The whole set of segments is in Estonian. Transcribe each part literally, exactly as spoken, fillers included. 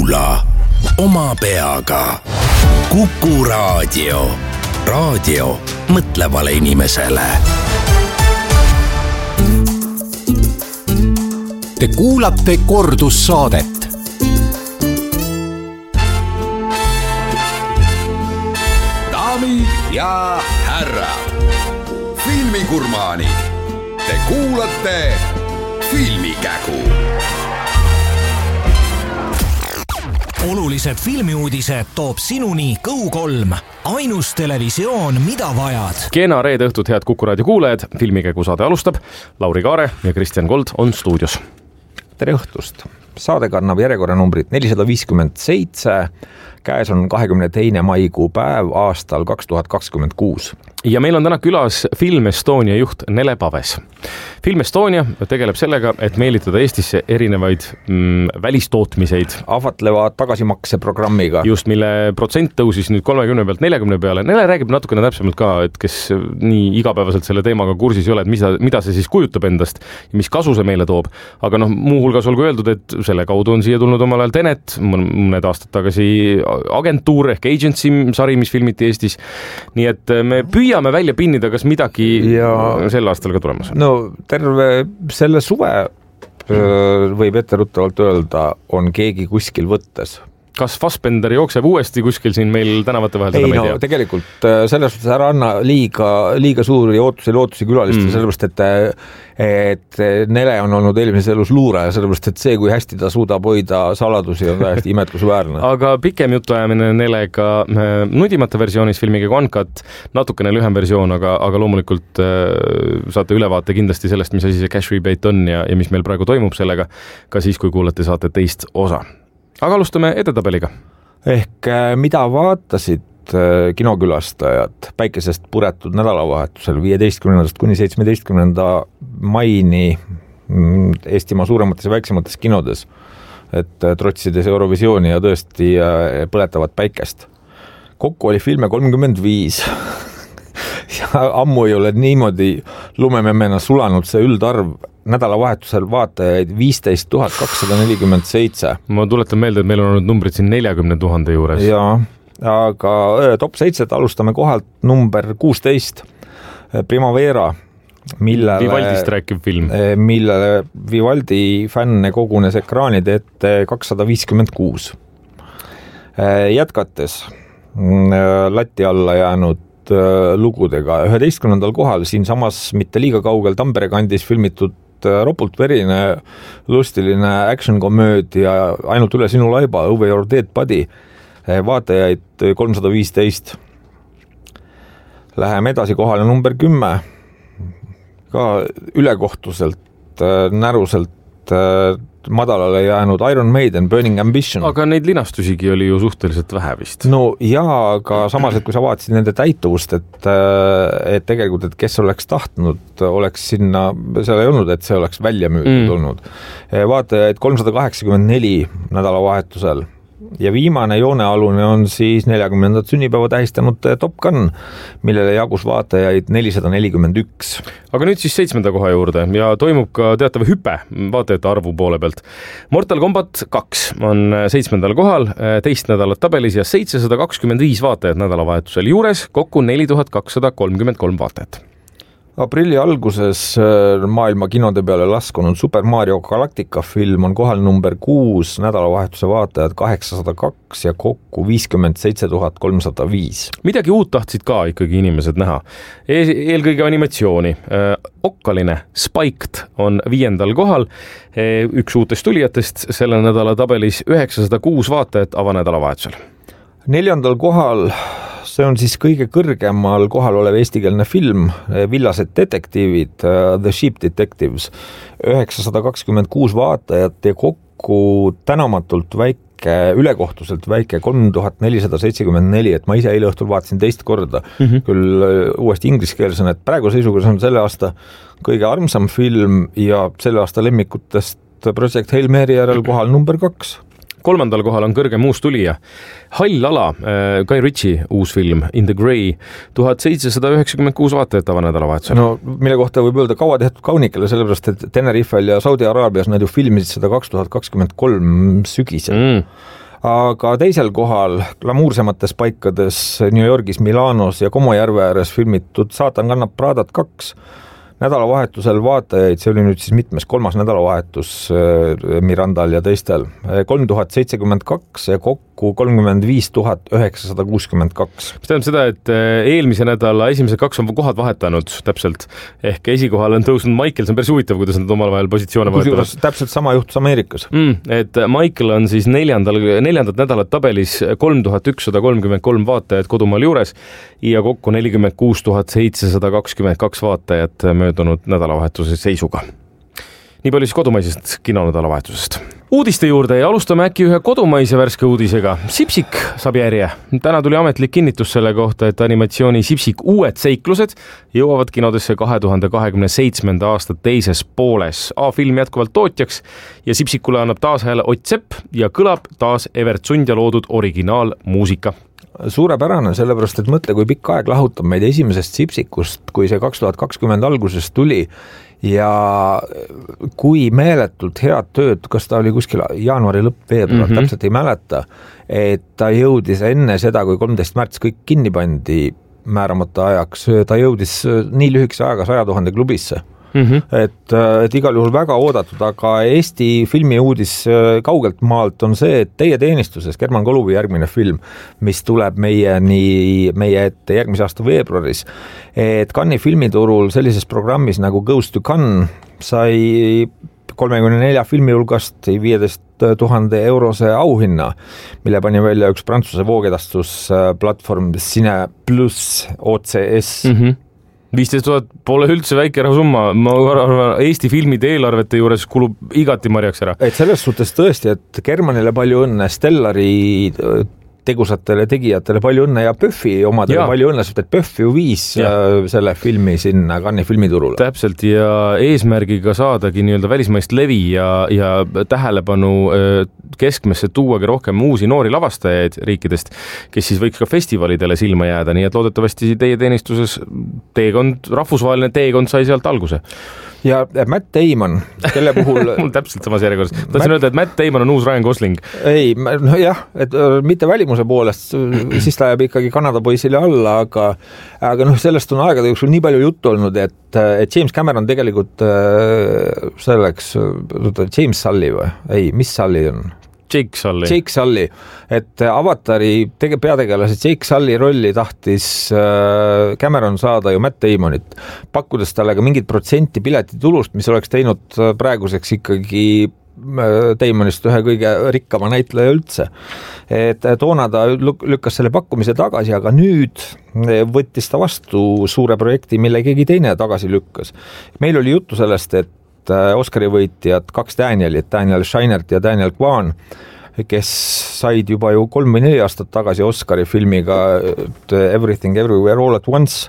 kuula oma peaga. Kuku Raadio. Raadio mõtlevale inimesele. Te kuulate kordussaadet. Daamid ja härrad, filmigurmaanid, te kuulate Filmikägu. Olulised filmiuudised toob sinuni Go kolm. Ainus televisioon, mida vajad. Kena reede õhtut, head Kuku Raadio kuulajad. Filmikägu saade alustab. Lauri Kaare ja Kristjan Kold on stuudios. Tere õhtust. Saade kannab järjekorranumbrit nelisada viiskümmend seitse. Käes on kahekümne teine maikuu päev aastal kaks tuhat kakskümmend kuus. Ja meil on täna külas Film Estonia juht Nele Paves. Film Estonia tegeleb sellega, et meelitada Eestisse erinevaid mm, välistootmiseid. Ahvatleva tagasimakseprogrammiga. Just, mille protsent tõusis nüüd kolmekümne pealt neljakümne peale. Nele räägib natukene täpsemalt ka, et kes nii igapäevaselt selle teemaga kursis ei ole, et mida, mida see siis kujutab endast ja mis kasu see meile toob. Aga noh, muuhulgas olgu öeldud, et selle kaudu on siia tulnud omal ajal Tenet, mõned aastad tagasi agentuur ehk agency sari, mis filmiti Eestis. Nii et me püüame välja pinnida, kas midagi ja sel aastal ka tulemas on. No terve selle suve võib etteruttavalt öelda, on keegi kuskil võttes. Kas Fassbender jookseb uuesti kuskil siin meil tänavate vahel? Ei, no tea. Tegelikult selles suhtes ära anna liiga, liiga suuri ootusi, lootusi külaliste, mm. sellepärast, et, et Nele on olnud eelmises elus luuraja, sellepärast, et see, kui hästi ta suudab hoida saladusi, on täiesti imetlusväärne. Aga pikem jutuajamine Nelega nudimata versioonis filmiga Uncut, natukene lühem versioon, aga, aga loomulikult saate ülevaate kindlasti sellest, mis asi see cash rebate on ja, ja mis meil praegu toimub sellega, ka siis, kui kuulete saate teist osa. Aga alustame edetabeliga. Ehk mida vaatasid kinokülastajad päikesest puretud nädalavahetusel viieteistkümnendast kuni seitsmeteistkümnenda maini Eestimaa suuremates ja väiksemates kinodes, et trotsides Eurovisiooni ja tõesti põletavat päikest. Kokku oli filme kolmkümmend viis. Ja ammu ei ole niimoodi lumememmena sulanud see üldarv. Nädalavahetusel vaatajaid viisteist tuhat kakssada nelikümmend seitse. Ma tuletan meelde, et meil on olnud numbrid siin neljakümne tuhande juures. Jaa, aga top seitset alustame kohalt number kuusteist. Primavera, millele, Vivaldist rääkiv film. Millele Vivaldi fänne kogunes ekraanide ette kakssada viiskümmend kuus. Jätkates lati alla jäänud lugudega. üheteistkümnendal kohal siin samas mitte liiga kaugel Tampere kandis filmitud ropult verine lustiline action-komöödia Ainult üle sinu laiba, Over Your Dead Body, vaatajaid kolmsada viisteist. Läheme edasi kohale number kümme, ka ülekohtuselt, näruselt madalale jäänud Iron Maiden, Burning Ambition. Aga neid linastusigi oli ju suhteliselt vähe vist. No jaa, aga samas, et kui sa vaatasid nende täituvust, et, et tegelikult, et kes oleks tahtnud, oleks sinna, seal ei olnud, et see oleks välja müüdud mm. olnud. Vaatajaid kolmsada kaheksakümmend neli nädalavahetusel. Ja viimane joonealune on siis neljakümnendat sünnipäeva tähistanud Top Gun, millele jagus vaatajaid nelisada nelikümmend üks. Aga nüüd siis seitsmenda koha juurde ja toimub ka teatav hüpe vaatajate arvu poole pealt. Mortal Kombat kaks on seitsmendal kohal, teist nädalat tabelis ja seitsesada kakskümmend viis vaatajat nädalavahetusel juures, kokku neli tuhat kakssada kolmkümmend kolm vaatajat. Aprilli alguses maailma kinode peale laskunud Super Mario Galactica film on kohal number kuus, nädalavahetuse vaatajad kaheksasada kaks ja kokku viiskümmend seitse tuhat kolmsada viis. Midagi uut tahtsid ka ikkagi inimesed näha. Eelkõige animatsiooni. Okkaline Spiked on viiendal kohal. Üks uutest tulijatest selle nädala tabelis üheksasada kuus vaatajat avanädalavahetusel. Neljandal kohal, see on siis kõige kõrgemal kohal olev eestikeelne film, Villased detektiivid, The Sheep Detectives, üheksasada kakskümmend kuus vaatajat ja kokku tänamatult väike, ülekohtuselt väike kolm tuhat nelisada seitsekümmend neli, et ma ise eile õhtul vaatasin teist korda, mm-hmm. küll uuesti ingliskeelsena, et praegu seisuga on selle aasta kõige armsam film ja selle aasta lemmikutest Project Hail Mary järel kohal number kaks. Kolmandal kohal on kõrgem uus tulija. Hall ala, Guy Ritchie uus film In the Grey, tuhat seitsesada üheksakümmend kuus vaatajat avanädalavahetusel. No, mille kohta võib öelda kaua tehtud kaunikele, sellepärast, et Tenerifel ja Saudi Araabias nad ju filmisid seda kaks tuhat kakskümmend kolm sügisel. Mm. aga teisel kohal glamuursemates paikades New Yorgis, Milanos ja Como järve ääres filmitud Saatan kannab Pradat kaks. Nädalavahetusel vaatajaid, see oli nüüd siis mitmes kolmas nädalavahetus Mirandal ja teistel, kolm tuhat seitsekümmend kaks ja kokku kolmkümmend viis tuhat üheksasada kuuskümmend kaks. Mis tähendab seda, et eelmise nädala esimesed kaks on kohad vahetanud täpselt, ehk esikohal on tõusnud Michael, see on päris huvitav, kuidas nad omal vahel positsioone vahetavad. Täpselt sama juhtus Ameerikas. Mm, et Michael on siis neljandal, neljandat nädalat tabelis kolm tuhat ükssada kolmkümmend kolm vaatajat kodumaal juures ja kokku nelikümmend kuus tuhat seitsesada kakskümmend kaks vaatajat möödunud nädalavahetuse seisuga. Nii palju siis kodumaisest kinonädalavahetusest. Uudiste juurde ja alustame äkki ühe kodumaise värske uudisega. Sipsik saab järje. Täna tuli ametlik kinnitus selle kohta, et animatsiooni Sipsik uued seiklused jõuavad kinodesse kahe tuhande kahekümne seitsmenda aasta teises pooles. A-film jätkuvalt tootjaks ja Sipsikule annab taas hääle Ott Sepp ja kõlab taas Evert Sundja loodud originaalmuusika. Suurepärane, sellepärast, et mõtle, kui pikk aeg lahutab meid esimesest Sipsikust, kui see kaks tuhat kakskümmend alguses tuli ja kui meeletult head tööd, kas ta oli kuskil jaanuari lõpp veebruar, mm-hmm. täpselt ei mäleta, et ta jõudis enne seda, kui kolmteist märts kõik kinni pandi määramata ajaks, ta jõudis nii lühikese ajaga saja tuhande klubisse. Mm-hmm. Et, et igal juhul väga oodatud, aga Eesti filmi uudis kaugelt maalt on see, et Teie teenistuses German Koluvi järgmine film, mis tuleb meieni, meie ette järgmise aasta veebruaris, et Cannes'i filmiturul sellises programmis nagu Goes to Cannes sai kolmekümne nelja filmi hulgast viieteist tuhande eurose auhinna, mille pani välja üks Prantsuse voogedastusplatvorm Cine Plus O C S. Mm-hmm. viisteist tuhat pole üldse väike rahusumma, ma arvan, Eesti filmide eelarvete juures kulub igati marjaks ära. Et selles suhtes tõesti, et Germanile palju õnne, Stellari tegusatele tegijatele palju õnne ja Pöffi omadele ja. Palju õnne, et Pöffi ju viis ja. Selle filmi sinna Cannes'i filmiturule. Täpselt ja eesmärgiga saadagi nii-öelda välismaist levi ja, ja tähelepanu keskmesse tuuagi rohkem uusi noori lavastajaid riikidest, kes siis võiks ka festivalidele silma jääda, nii et loodetavasti Teie teenistuses teekond, rahvusvaheline teekond sai sealt alguse. Ja Matt Damon, kelle puhul... Mul täpselt samas järjekorras. Tahtsin öelda, et Matt Damon on uus Ryan Gosling. Ei, no jah, et mitte välimuse poolest, siis ta jääb ikkagi Kanada poisile alla, aga, aga noh, sellest on aegade jooksul nii palju juttu olnud, et, et James Cameron tegelikult selleks, James Sully või? Ei, mis Sully on? Jake Sully. Jake Sully, et Avatari tege, peategelase Jake Sully rolli tahtis Cameron saada ju Matt Damonit, pakkudes talle ka mingit protsenti piletitulust, mis oleks teinud praeguseks ikkagi Damonist ühe kõige rikkama näitleja üldse. Et toona ta lükkas selle pakkumise tagasi, aga nüüd võttis ta vastu suure projekti, mille keegi teine tagasi lükkas. Meil oli juttu sellest, et Oscari võitjad, kaks Danielit, Daniel Scheinert ja Daniel Kwan, kes said juba ju kolm või neli aastat tagasi Oscari filmiga Everything Everywhere All at Once.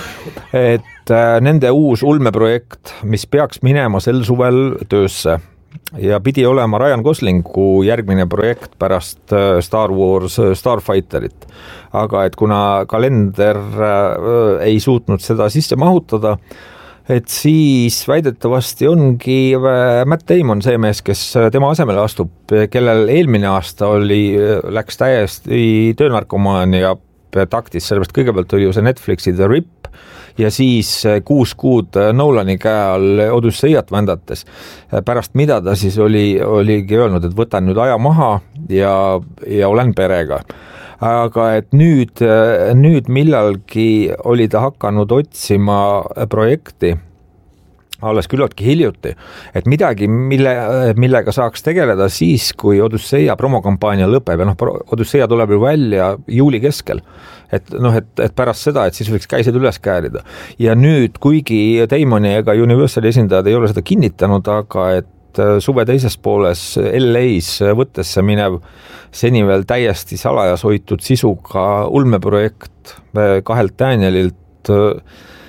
Et nende uus ulmeprojekt, mis peaks minema sel suvel töösse ja pidi olema Ryan Goslingu järgmine projekt pärast Star Wars Starfighterit. Aga et kuna kalender ei suutnud seda sisse mahutada, et siis väidetavasti ongi Matt Damon see mees, kes tema asemele astub, kellel eelmine aasta oli, läks täiesti töönarkomaan ja taktis, sellepärast kõigepealt oli ju see Netflixi The Rip ja siis kuus kuud Nolani käe all Odysseiat vändates, pärast mida ta siis oli, oligi öelnud, et võtan nüüd aja maha ja, ja olen perega. Aga et nüüd, nüüd millalgi oli ta hakanud otsima projekti, alles küllaltki hiljuti, et midagi, mille, millega saaks tegeleda siis, kui Odysseia promokampaania lõpeb ja noh, Odysseia tuleb ju välja juuli keskel, et noh, et, et pärast seda, et siis võiks käised üles käärida. Ja nüüd, kuigi Damoni ega Universali esindajad ei ole seda kinnitanud, aga et suve teises pooles L A's võttesse minev seni veel täiesti salajas hoitud sisuga ulmeprojekt kahelt Danielilt,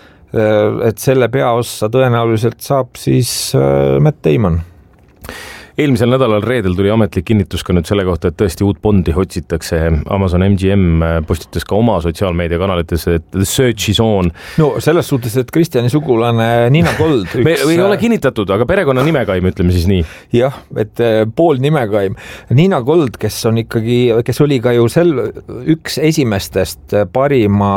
et selle peaossa tõenäoliselt saab siis Matt Damon. eelmisel nädalal reedel tuli ametlik kinnitus ka nüüd selle kohta, et tõesti uut Bondi otsitakse. Amazon M G M postitas ka oma sotsiaalmeediakanalites, et The Search is on. No selles suhtes, et Kristjani sugulane Nina Gold üks... Me ei ole kinnitatud, aga perekonna nimekaim, ütleme siis nii. Jah, et pool nimekaim. Nina Gold, kes on ikkagi, kes oli ka ju sel üks esimestest parima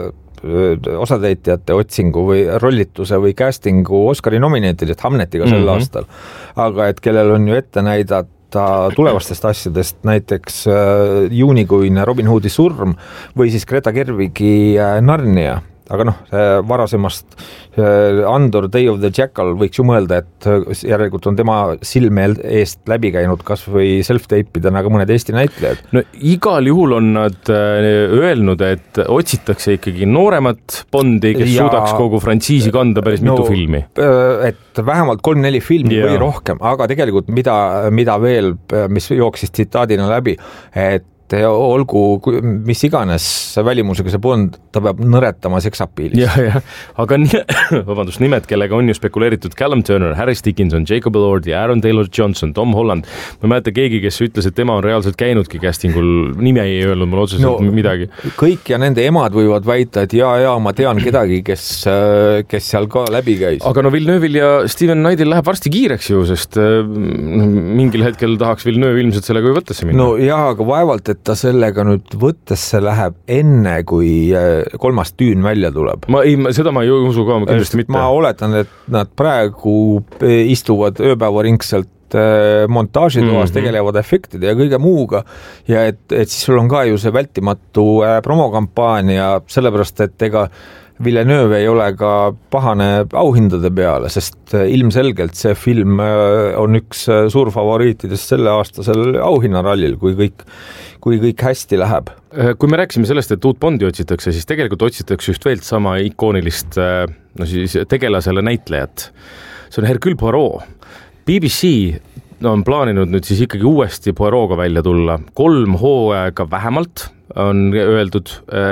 osatäitjate otsingu või rollituse või castingu Oscari nominaatidest Hamnetiga sel mm-hmm. aastal. Aga et kellel on ju ette näidata tulevastest asjadest, näiteks juunikuine Robin Hoodi surm või siis Greta Gerwigi Narnia. Aga noh, varasemast Andor Day of the Jackal võiks ju mõelda, et järelikult on tema silme eest läbi käinud kas või self-tape'idena ka mõned Eesti näitlejad. No igal juhul on nad öelnud, et otsitakse ikkagi nooremat Bondi, kes ja, suudaks kogu frantsiisi kanda päris no, mitu filmi. Et vähemalt kolm-neli filmi ja. Või rohkem, aga tegelikult mida, mida veel, mis jooksis tsitaadina läbi, et olgu, mis iganes välimusega see Bond, ta peab nõretama seksapiilis. Ja, ja. Aga nii, vabandust, nimed, kellega on ju spekuleeritud Callum Turner, Harris Dickinson, Jacob Elordi, Aaron Taylor-Johnson, Tom Holland. Ma mäletan keegi, kes ütles, et tema on reaalselt käinudki castingul, nime ei öelnud mul otseselt no, midagi. Kõik ja nende emad võivad väita, et jaa, jaa, ma tean kedagi, kes, kes seal ka läbi käis. Aga no Villeneuve'il ja Steven Knight'il läheb varsti kiireks ju, sest mingil hetkel tahaks Villeneuve ilmselt sellega ju võttesse minna. No jaa, aga vaevalt, et ta sellega nüüd võttesse läheb enne, kui kolmas tüün välja tuleb. Ma ei, seda ma ei usu ka, ma kindlasti mitte. Ma oletan, et nad praegu istuvad ööpäevaringselt montaažitoas, mm-hmm. tegelevad efektide ja kõige muuga ja et, et siis sul on ka ju see vältimatu promokampaania, sellepärast, et ega Villeneuve ei ole ka pahane auhindade peale, sest ilmselgelt see film on üks suur favoriitidest selle aastasel auhinnarallil, kui kõik, kui kõik hästi läheb. Kui me rääksime sellest, et uut Bondi otsitakse, siis tegelikult otsitakse just veel sama ikoonilist no siis tegelasele näitlejat. See on Hercule Poirot. B B C on plaaninud nüüd siis ikkagi uuesti Poirot'ga välja tulla. Kolm hooaega vähemalt on öeldud,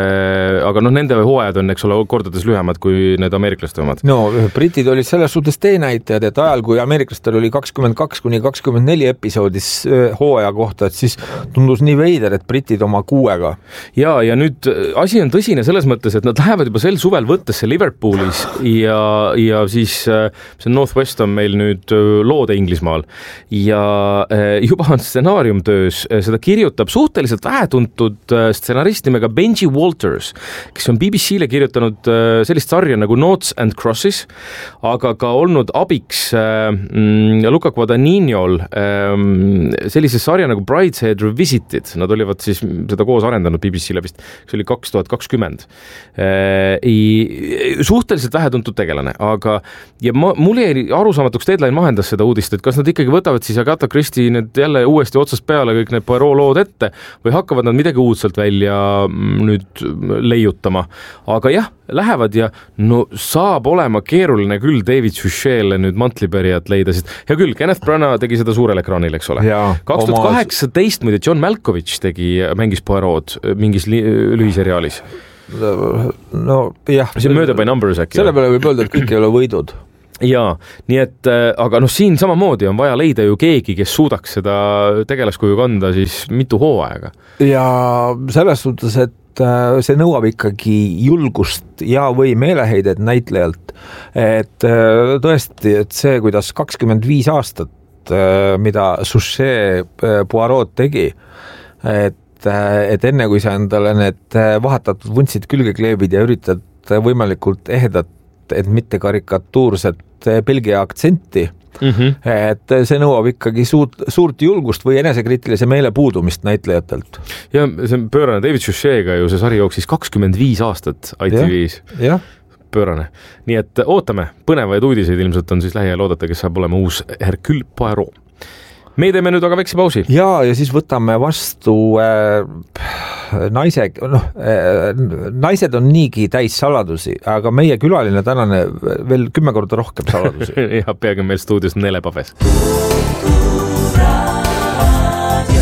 aga noh, nende hooajad on, eks ole, kordades lühemad kui need ameeriklaste omad. No, britid olid selles suhtes teenäitajad, et ajal, kui ameeriklastel oli kakskümmend kaks kuni kakskümmend neli episoodis hooaja kohta, et siis tundus nii veider, et britid oma kuuega. Ja, ja nüüd asi on tõsine selles mõttes, et nad lähevad juba sel suvel võttesse Liverpoolis ja, ja siis see Northwest on meil nüüd loode Inglismaal ja juba on stsenaarium töös, seda kirjutab suhteliselt vähetuntud stsenarist nimega Benji Walters, kes on B B C-le kirjutanud sellist sarja nagu Noughts and Crosses, aga ka olnud abiks mm, Luca Guadagniniol sellise sarja nagu Brideshead Revisited. Nad olivad siis seda koos arendanud B B C-le vist, see oli kaks tuhat kakskümmend. Suhteliselt vähetuntud tegelane, aga ja ma, mul jäi arusaamatuks, Deadline mahendas seda uudist, et kas nad ikkagi võtavad siis Agatha Christie need jälle uuesti otsast peale kõik need Poirot lood ette või hakkavad nad midagi uudselt välja nüüd leiutama. Aga jah, lähevad ja no saab olema keeruline küll David Suchet'le nüüd mantlipärijat leida, sest hea küll, Kenneth Branagh tegi seda suurel ekraanil, eks ole. kaks tuhat kaheksateist muide John Malkovich tegi, mängis Poirot mingis li- lühiseriaalis. No jah. See on Murder by Numbers äkki. Selle peale võib öelda, et kõik ei ole võidud. Jaa, nii et, aga noh, siin samamoodi on vaja leida ju keegi, kes suudaks seda tegelaskuju kanda siis mitu hooaega. Ja selles suhtes, et see nõuab ikkagi julgust ja või meeleheidet näitlejalt. Et tõesti, et see, kuidas kakskümmend viis aastat, mida Suchet Poirot tegi, et, et enne kui sa endale need vahetatud vuntsid külge kleebid ja üritad võimalikult ehedat, et mitte karikatuurset Belgia aktsenti, mm-hmm. et see nõuab ikkagi suurt, suurt julgust või enesekriitilise meele puudumist näitlejatelt. Ja see on pöörane David Suchet'ga ju see sari jooksis kakskümmend viis aastat I T V-s. Jah. Pöörane. Nii et ootame, põnevaid uudiseid ilmselt on siis lähiajal oodata, kes saab olema uus Hercule Poirot. Me teeme nüüd aga väikse pausi. Ja, ja siis võtame vastu äh, naise, noh, äh, naised on niigi täis saladusi, aga meie külaline tänane veel kümme korda rohkem saladusi. Ja peagi meil stuudios Nele Pabes.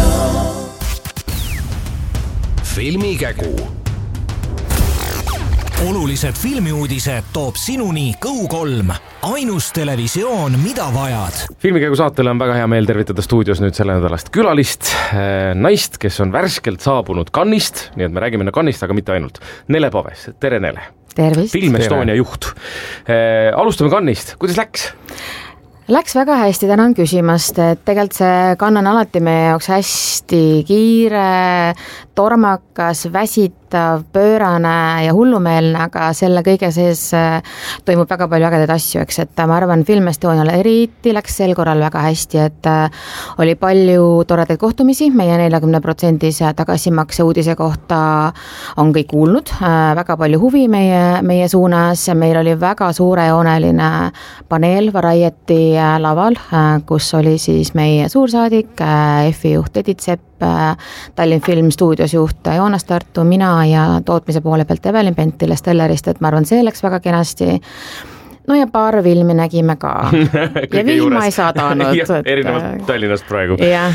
Filmikägu. olulised filmiuudised toob sinuni Kõu kolm. Ainus televisioon, mida vajad. Filmikäigu saatele on väga hea meel tervitada stuudios nüüd selle nädalast külalist, naist, kes on värskelt saabunud Cannes'ist, nii et me räägime Cannes'ist, aga mitte ainult. Nele Paves, tere Nele. Tervist. Film Estonia juht. Alustame Cannes'ist, kuidas läks? Läks väga hästi, tänan küsimast, et tegelikult see Cannes on alati meie jaoks hästi kiire, tormakas, väsitav, pöörane ja hullumeelne, aga selle kõige sees toimub väga palju ägedaid asju, eks, et ma arvan, Film Estonial eriti läks sel korral väga hästi, et oli palju toredaid kohtumisi, meie neljakümne protsendise tagasimakse uudise kohta on kõik kuulnud, väga palju huvi meie, meie suunas, meil oli väga suurejooneline paneel Variety laval, kus oli siis meie suursaadik, F I juht Edith Sepp, Tallinn Film stuudios juht Joonas Tartu, mina ja tootmise poole pealt Evelin Pentile Stellarist, et ma arvan, see läks väga kenasti. No ja paar filmi nägime ka. ja vihma ei saadanud. Erinevalt Tallinnast praegu. Ja.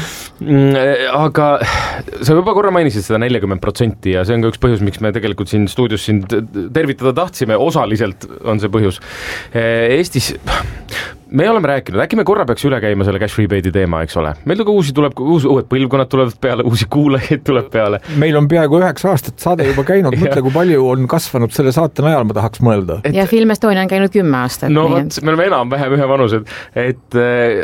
Aga sa juba korra mainisid seda neljakümmend protsenti ja see on ka üks põhjus, miks me tegelikult siin stuudios siin tervitada tahtsime, osaliselt on see põhjus. Eestis me oleme rääkinud, äkki me korra peaks üle käima selle cash rebate'i teema, eks ole. Meil ka uusi tuleb, uusi, uued põlvkonnad tulevad peale, uusi kuulajaid tuleb peale. Meil on peaaegu üheksa aastat saade juba käinud, mõtle, kui palju on kasvanud selle saate najal, ma tahaks mõelda. Et... Ja Film Estonia on käinud kümme aastat. No võt, me oleme enam-vähem ühe vanused, et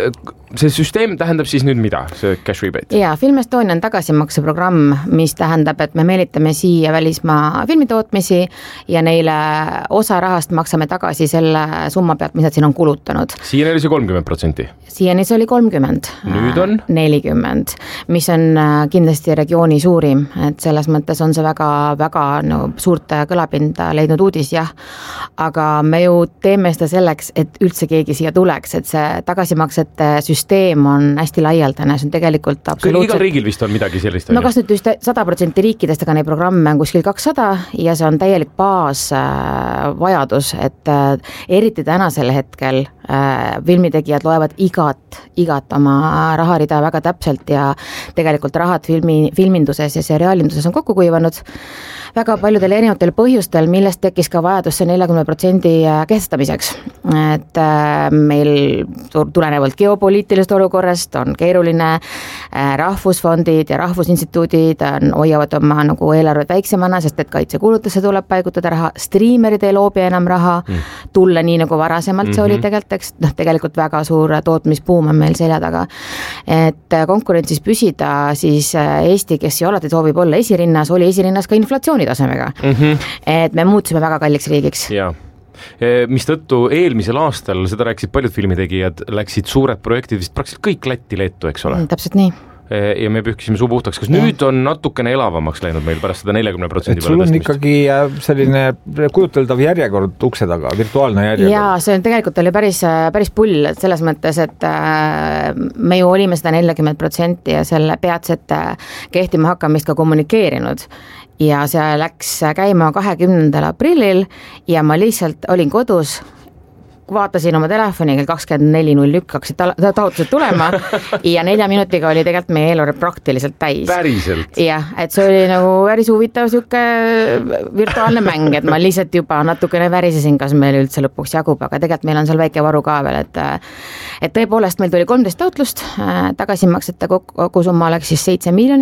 see süsteem tähendab siis nüüd mida, see cash rebate? Ja, Film Estonia on tagasimakseprogramm, mis tähendab, et me meelitame siia välismaa filmitootmisi ja neile osa rahast maksame tagasi selle summa pealt, mis nad siin on kulutanud. Siiani oli see kolmkümmend protsenti. Siiani see oli kolmkümmend. Nüüd on? nelikümmend, mis on kindlasti regiooni suurim, et selles mõttes on see väga, väga no, suurt kõlapinda leidnud uudis, jah. Aga me ju teeme seda selleks, et üldse keegi siia tuleks, et see tagasimaksete süsteem on hästi laialdane, see on tegelikult absoluutselt... Igal riigil vist on midagi sellist. No kas nüüd just sada protsenti riikidest, aga neid programme on kuskil kakssada ja see on täielik baas vajadus, et eriti tänasel hetkel filmitegijad loevad igat, igat oma raharida väga täpselt ja tegelikult rahad filmi, filminduses ja seriaalinduses on kokku kuivanud väga paljudel erinevatel põhjustel, millest tekkis ka vajadus see neljakümne protsendi kehtestamiseks. Et meil tulenevalt geopoliitilist olukorrast on keeruline, rahvusfondid ja rahvusinstituudid on, hoiavad oma nagu eelarvet väiksemana, sest et kaitsekulutusse tuleb paigutada raha, striimerid ei loobi enam raha, tulla nii nagu varasemalt see oli tegelikult, eks, noh, tegelikult väga suur tootmispuum on meil selja taga. Et konkurentsis püsida, siis Eesti, kes ju alati soovib olla esirinnas, oli esirinnas ka inflatsiooni tasemega. Mm-hmm. Et me muutsime väga kalliks riigiks. Jaa. Mis tõttu eelmisel aastal, seda rääkisid paljud filmitegijad, läksid suured projektid vist praktiliselt kõik Lätti, Leetu, eks ole? Täpselt nii. Ja me pühkisime suu puhtaks. Kas ja. Nüüd on natukene elavamaks läinud meil pärast seda neljakümne protsendi peale tõstmist? Sul on ikkagi selline kujuteldav järjekord ukse taga, virtuaalne järjekord. Jaa, see on tegelikult oli päris, päris pull selles mõttes, et me ju olime seda neljakümne protsenti ja selle peatsete kehtima hakkamist ka kommunikeerinud. Ja see läks käima kahekümnendal aprillil ja ma lihtsalt olin kodus, vaatasin oma telefoni, kell kakskümmend neli null üks hakkasid taotlused tulema ja nelja minutiga oli tegelikult meie eelarve praktiliselt täis. Päriselt? Jah, et see oli nagu päris huvitav siuke virtuaalne mäng, et ma lihtsalt juba natukene värisesin, kas meil üldse lõpuks jagub, aga tegelikult meil on seal väike varu ka veel, et, et tõepoolest meil tuli kolmteist taotlust, tagasimaksete kogu summa oleks siis seitse miljonit.